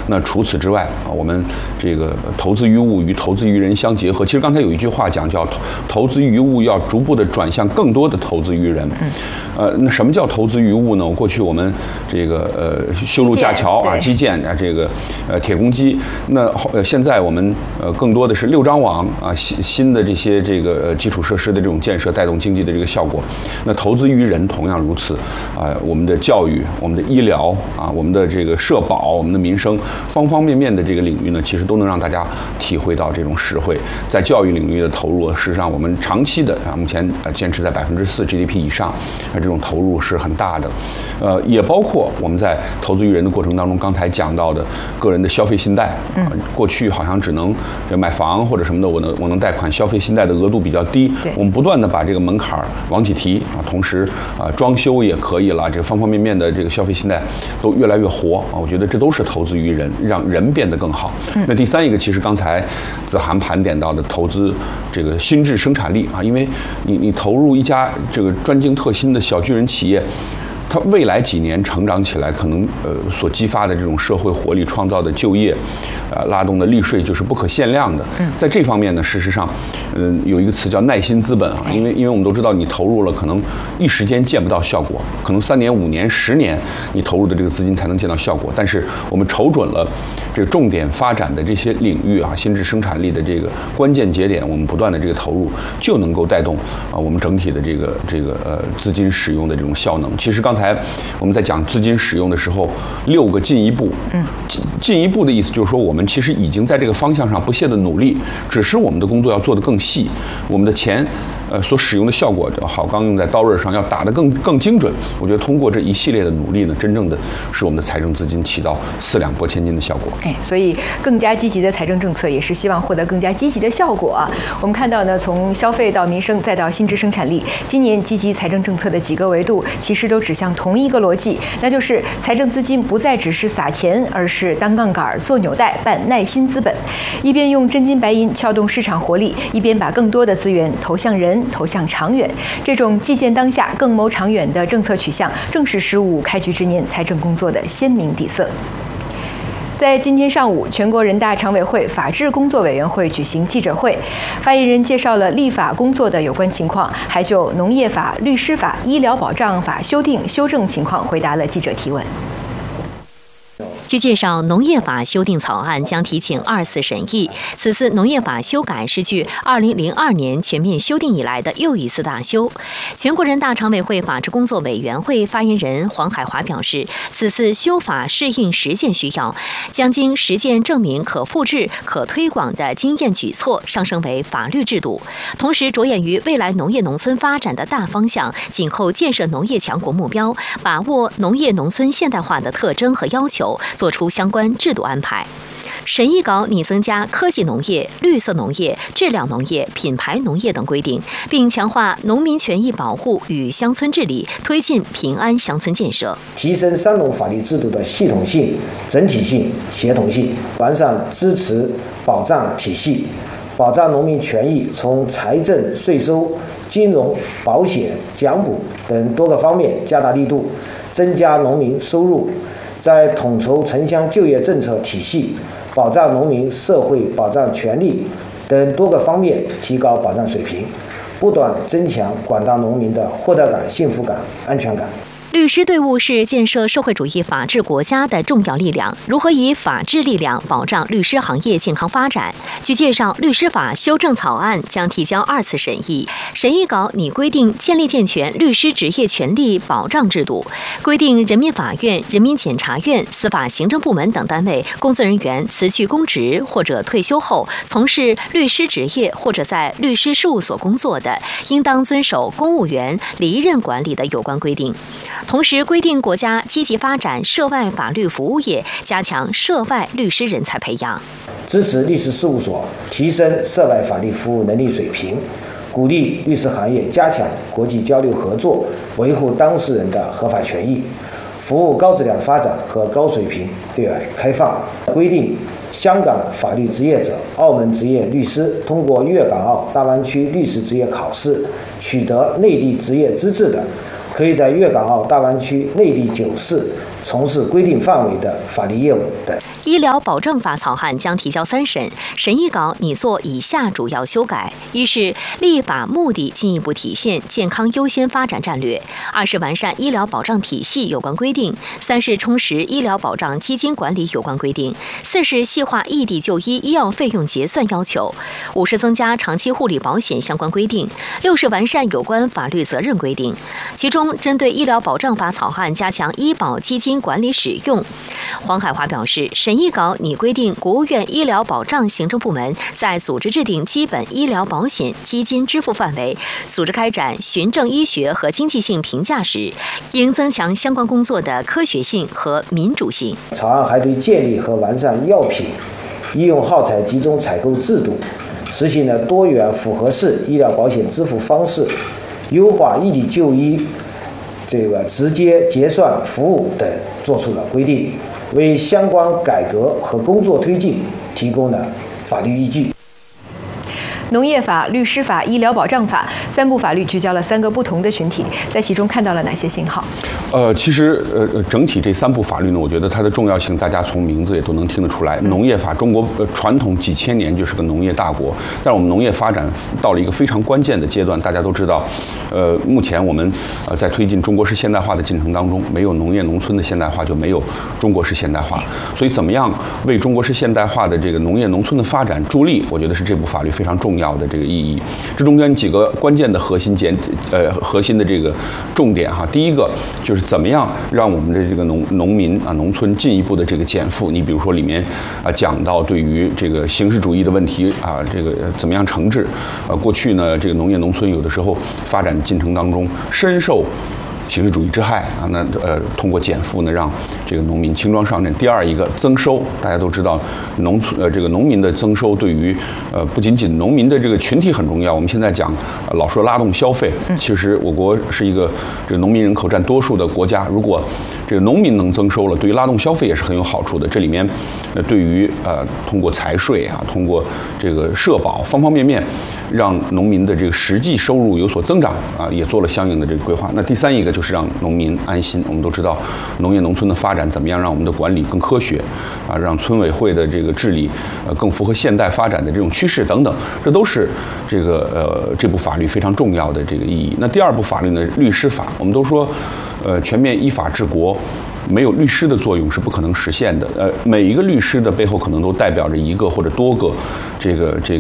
那除此之外啊，我们这个投资于物与投资于人相结合。其实刚才有一句话讲叫投资于物要逐步的转向更多的投资于人。那什么叫投资于物呢？过去我们这个修路架桥啊，基建啊，这个铁公鸡。那现在我们更多的是六张网啊，新的这些这个基础设施的这种建设带动经济的这个效果。那投资于人同样如此啊，我们的教育、我们的医疗啊、我们的这个社保、我们的民生方方面面的这个领域呢，其实都能让大家体会到这种实惠。在教育领域的投入，事实上我们长期的目前坚持在4%GDP 以上，这种投入是很大的。也包括我们在投资于人的过程当中，刚才讲到的个人的消费信贷啊，过去好像只能买房或者什么的，我能贷款，消费信贷的额度比较低。我们不断的把这个门槛往起提啊，同时装修也可以了，这个方方面面的这个消费信贷都越来越活啊，我觉得这都是投资于人，让人变得更好。那第三一个，其实刚才子涵盘点到的投资这个新质生产力啊，因为你投入一家这个专精特新的小巨人企业，它未来几年成长起来，可能所激发的这种社会活力、创造的就业，拉动的利税就是不可限量的。在这方面呢，事实上，有一个词叫耐心资本啊，因为我们都知道，你投入了可能一时间见不到效果，可能3年、5年、10年，你投入的这个资金才能见到效果。但是我们瞅准了这个重点发展的这些领域啊，新质生产力的这个关键节点，我们不断的这个投入，就能够带动我们整体的这个资金使用的这种效能。其实刚才我们在讲资金使用的时候，6个进一步，进一步的意思就是说，我们其实已经在这个方向上不懈的努力，只是我们的工作要做得更细，我们的钱所使用的效果，好钢用在刀刃上，要打得更精准。我觉得通过这一系列的努力呢，真正的使我们的财政资金起到4两拨千斤的效果。 所以更加积极的财政政策也是希望获得更加积极的效果啊。我们看到呢，从消费到民生再到新质生产力，今年积极财政政策的几个维度，其实都指向同一个逻辑，那就是财政资金不再只是撒钱，而是当杠杆、做纽带、办耐心资本，一边用真金白银撬动市场活力，一边把更多的资源投向人，投向长远。这种既见当下，更谋长远的政策取向，正是15开局之年财政工作的鲜明底色。在今天上午，全国人大常委会法制工作委员会举行记者会，发言人介绍了立法工作的有关情况，还就农业法、律师法、医疗保障法修订修正情况回答了记者提问。 据介绍，农业法修订草案将提请2次审议。此次农业法修改是距2002年全面修订以来的又一次大修。全国人大常委会法制工作委员会发言人黄海华表示，此次修法适应实践需要，将经实践证明可复制、可推广的经验举措上升为法律制度，同时着眼于未来农业农村发展的大方向，紧扣建设农业强国目标，把握农业农村现代化的特征和要求，做出相关制度安排。审议稿拟增加科技农业、绿色农业、质量农业、品牌农业等规定，并强化农民权益保护与乡村治理，推进平安乡村建设， 提升3农法律制度的系统性、整体性、协同性，完善支持保障体系，保障农民权益从财政、税收、金融、保险、奖补等多个方面加大力度，增加农民收入，在统筹城乡就业政策体系、保障农民社会保障权利等多个方面提高保障水平，不断增强广大农民的获得感、幸福感、安全感。 律师队伍是建设社会主义法治国家的重要力量，如何以法治力量保障律师行业健康发展？据介绍，律师法修正草案将提交2次审议，审议稿拟规定建立健全律师职业权利保障制度，规定人民法院、人民检察院、司法行政部门等单位工作人员辞去公职或者退休后从事律师职业或者在律师事务所工作的，应当遵守公务员离任管理的有关规定。同时规定国家积极发展涉外法律服务业，加强涉外律师人才培养， 支持律师事务所提升涉外法律服务能力水平，鼓励律师行业加强国际交流合作，维护当事人的合法权益，服务高质量发展和高水平对外开放。规定香港法律职业者、澳门职业律师通过粤港澳大湾区律师职业考试取得内地职业资质的，可以在粤港澳大湾区内地9市从事规定范围的法律业务等。 医疗保障法草案将提交3审，审议稿拟做以下主要修改：一是立法目的进一步体现健康优先发展战略；二是完善医疗保障体系有关规定；三是充实医疗保障基金管理有关规定；四是细化异地就医医药费用结算要求；五是增加长期护理保险相关规定；六是完善有关法律责任规定。其中，针对医疗保障法草案加强医保基金管理使用，黄海华表示，审议稿拟规定国务院医疗保障行政部门在组织制定基本医疗保险基金支付范围、组织开展循证医学和经济性评价时，应增强相关工作的科学性和民主性。 草案还对建立和完善药品医用耗材集中采购制度，实行了多元复合式医疗保险支付方式，优化异地就医直接结算服务等作出了规定，为相关改革和工作推进提供了法律依据。 农业法、律师法、医疗保障法3部法律聚焦了3个不同的群体，在其中看到了哪些信号？ 其实整体这3部法律呢，我觉得它的重要性，大家从名字也都能听得出来。农业法，中国传统几千年就是个农业大国，但是我们农业发展到了一个非常关键的阶段。大家都知道，目前我们在推进中国式现代化的进程当中，没有农业农村的现代化，就没有中国式现代化。所以，怎么样为中国式现代化的这个农业农村的发展助力，我觉得是这部法律非常重要的这个意义。这中间几个关键的核心的这个重点哈，第一个就是怎么样让我们的这个农民啊农村进一步的这个减负。你比如说里面讲到对于这个形式主义的问题啊，这个怎么样惩治？过去呢这个农业农村有的时候发展的进程当中深受形式主义之害啊，那通过减负呢，让这个农民轻装上阵。第二一个增收，大家都知道，这个农民的增收对于不仅仅农民的这个群体很重要。我们现在讲老说拉动消费，其实我国是一个这个农民人口占多数的国家，如果这个农民能增收了，对于拉动消费也是很有好处的。这里面对于通过财税啊，通过这个社保方方面面，让农民的这个实际收入有所增长啊，也做了相应的这个规划。那第三一个就是让农民安心。我们都知道，农业农村的发展怎么样让我们的管理更科学啊，让村委会的这个治理更符合现代发展的这种趋势等等，这都是这部法律非常重要的这个意义。那第二部法律呢，律师法，我们都说全面依法治国，没有律师的作用是不可能实现的。每一个律师的背后可能都代表着一个或者多个这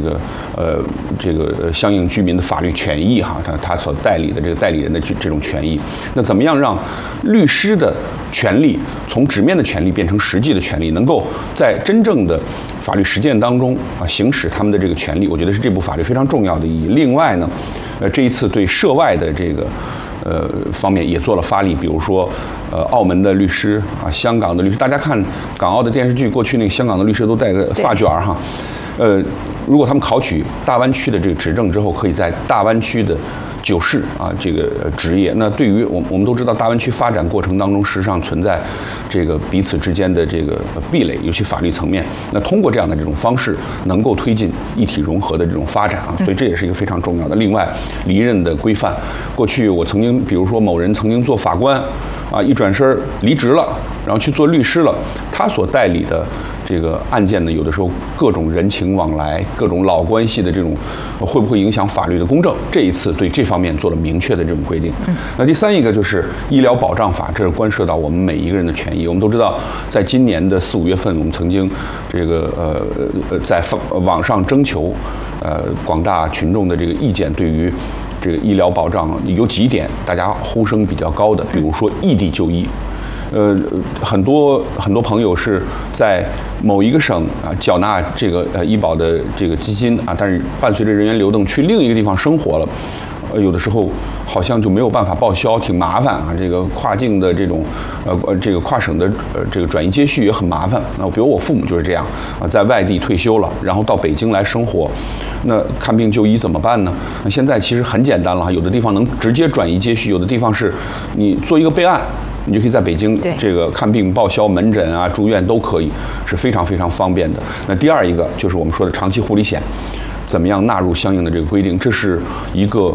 个相应居民的法律权益哈，他所代理的这个代理人的这种权益。那怎么样让律师的权利从纸面的权利变成实际的权利，能够在真正的法律实践当中啊行使他们的这个权利？我觉得是这部法律非常重要的意义。另外呢，这一次对涉外的这个方面也做了发力，比如说澳门的律师啊，香港的律师，大家看港澳的电视剧，过去那个香港的律师都带个发卷哈。如果他们考取大湾区的这个执政之后，可以在大湾区的9市啊这个职业。那对于我们都知道，大湾区发展过程当中，实际上存在这个彼此之间的这个壁垒，尤其法律层面。那通过这样的这种方式，能够推进一体融合的这种发展啊，所以这也是一个非常重要的。另外，离任的规范，过去我曾经，比如说某人曾经做法官啊，一转身离职了，然后去做律师了，他所代理的这个案件呢，有的时候各种人情往来、各种老关系的这种，会不会影响法律的公正？这一次对这方面做了明确的这种规定。那第三一个就是医疗保障法，这是关涉到我们每一个人的权益。我们都知道，在今年的4、5月份，我们曾经这个在网上征求广大群众的这个意见，对于这个医疗保障有几点大家呼声比较高的，比如说异地就医。很多朋友是在某一个省啊缴纳这个医保的这个基金啊，但是伴随着人员流动去另一个地方生活了，有的时候好像就没有办法报销，挺麻烦啊。这个跨境的这种这个跨省的这个转移接续也很麻烦。那比如我父母就是这样啊，在外地退休了，然后到北京来生活，那看病就医怎么办呢？那现在其实很简单了，有的地方能直接转移接续，有的地方是你做一个备案，你就可以在北京这个看病报销门诊啊、住院都可以，是非常非常方便的。那第二一个就是我们说的长期护理险，怎么样纳入相应的这个规定？这是一个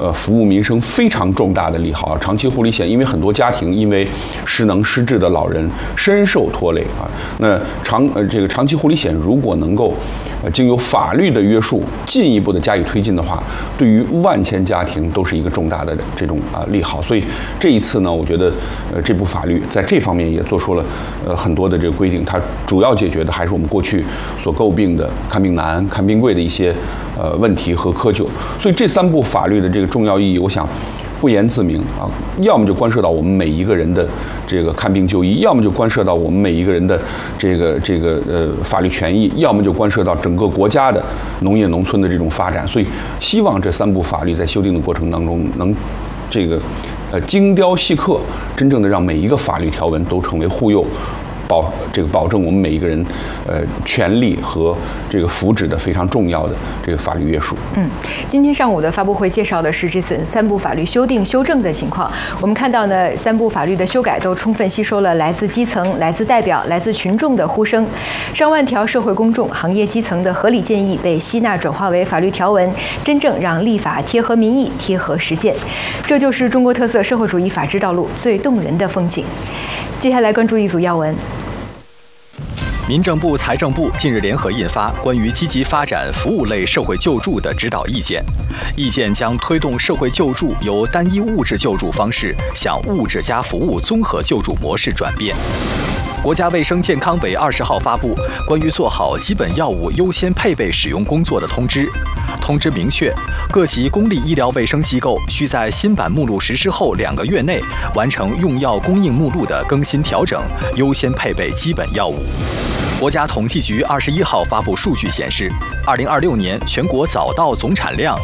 服务民生非常重大的利好。长期护理险因为很多家庭因为失能失智的老人深受拖累啊，那长期护理险如果能够经由法律的约束进一步的加以推进的话，对于万千家庭都是一个重大的这种利好。所以这一次呢，我觉得这部法律在这方面也做出了很多的这个规定，它主要解决的还是我们过去所诟病的看病难、看病贵的一些问题和窠臼。所以这3部法律的这个重要意义，我想不言自明啊，要么就关涉到我们每一个人的这个看病就医，要么就关涉到我们每一个人的这个法律权益，要么就关涉到整个国家的农业农村的这种发展。所以希望这3部法律在修订的过程当中能精雕细刻，真正的让每一个法律条文都成为护佑保证我们每一个人权利和这个福祉的非常重要的这个法律约束。 今天上午的发布会介绍的是这3部法律修订修正的情况。我们看到呢，3部法律的修改都充分吸收了来自基层、来自代表、来自群众的呼声。上万条社会公众、行业基层的合理建议被吸纳转化为法律条文，真正让立法贴合民意、贴合实践。这就是中国特色社会主义法治道路最动人的风景。接下来关注一组要闻。 民政部、财政部近日联合印发关于积极发展服务类社会救助的指导意见，意见将推动社会救助由单一物质救助方式向物质加服务综合救助模式转变。国家卫生健康委20号发布关于做好基本药物优先配备使用工作的通知。通知明确，各级公立医疗卫生机构需在新版目录实施后2个月内完成用药供应目录的更新调整，优先配备基本药物。国家统计局21号发布数据显示，2026年全国早稻总产量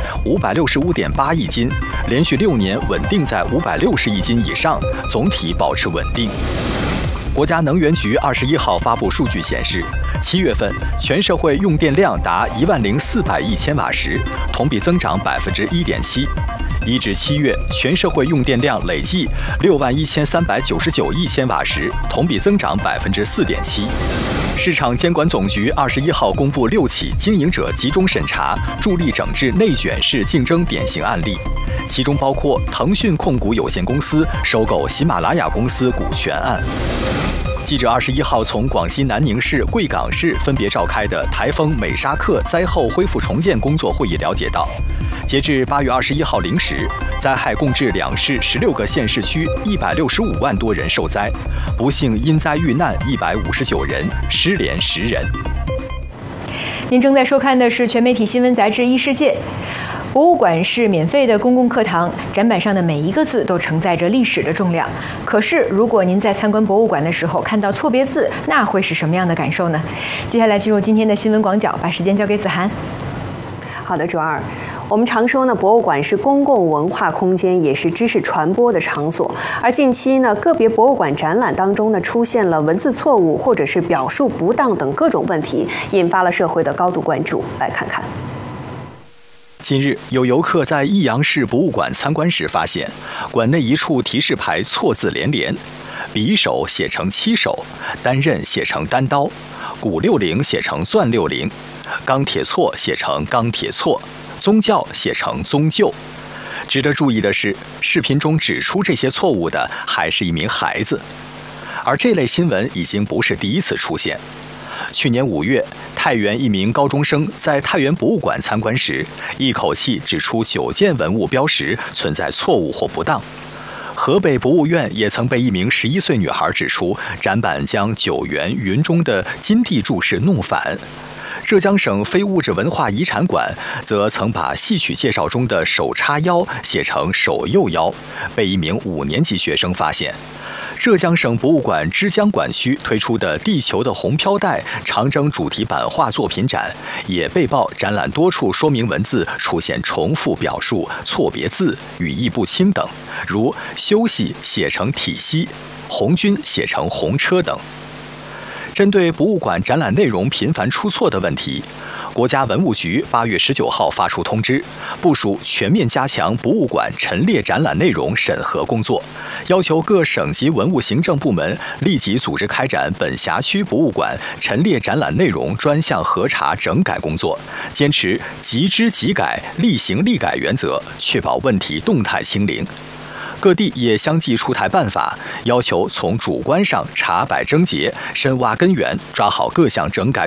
565.8亿斤，连续6年稳定在560亿斤以上，总体保持稳定。国家能源局21号发布数据显示，7月份全社会用电量达10400亿千瓦时，同比增长1.7%。1至7月，全社会用电量累计61399亿千瓦时，同比增长4.7%。市场监管总局21号公布6起经营者集中审查、助力整治内卷式竞争典型案例，其中包括腾讯控股有限公司收购喜马拉雅公司股权案。记者21号从广西南宁市、贵港市分别召开的台风美沙克灾后恢复重建工作会议了解到，截至8月21号0时，灾害共致2市16个县市区165万多人受灾，不幸因灾遇难159人，失联10人。 您正在收看的是全媒体新闻杂志《异世界》。博物馆是免费的公共课堂，展板上的每一个字都承载着历史的重量。可是，如果您在参观博物馆的时候看到错别字，那会是什么样的感受呢？接下来进入今天的新闻广角，把时间交给子涵。 好的，卓儿。我们常说呢，博物馆是公共文化空间，也是知识传播的场所。而近期呢，个别博物馆展览当中呢，出现了文字错误或者是表述不当等各种问题，引发了社会的高度关注。来看看。 近日，有游客在益阳市博物馆参观时发现，馆内一处提示牌错字连连，匕首写成七手，单刃写成单刀，骨60写成钻60，钢铁错写成钢铁错，宗教写成宗教。值得注意的是，视频中指出这些错误的还是一名孩子，而这类新闻已经不是第一次出现。去年5月，太原一名高中生在太原博物馆参观时，一口气指出9件文物标识存在错误或不当。河北博物院也曾被一名11岁女孩指出，展板将9元云中的金地柱式弄反。浙江省非物质文化遗产馆则曾把戏曲介绍中的手叉腰写成手右腰，被一名5年级学生发现。浙江省博物馆之江馆区推出的《地球的红飘带》长征主题版画作品展，也被曝展览多处说明文字出现重复表述、错别字、语义不清等，如休息写成体息，红军写成红车等。针对博物馆展览内容频繁出错的问题， 国家文物局8月19号发出通知，部署全面加强博物馆陈列展览内容审核工作，要求各省级文物行政部门立即组织开展本辖区博物馆陈列展览内容专项核查整改工作，坚持即知即改、立行立改原则，确保问题动态清零。各地也相继出台办法，要求从主观上查摆症结，深挖根源，抓好各项整改